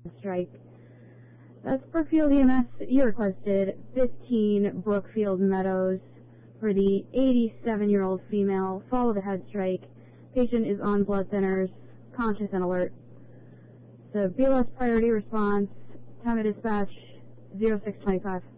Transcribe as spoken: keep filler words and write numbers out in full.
strike. That's Brookfield E M S. You requested fifteen Brookfield Meadows for the eighty-seven-year-old female. Follow the head strike. Patient is on blood thinners, conscious and alert. So B L S priority response, time of dispatch, zero six twenty-five.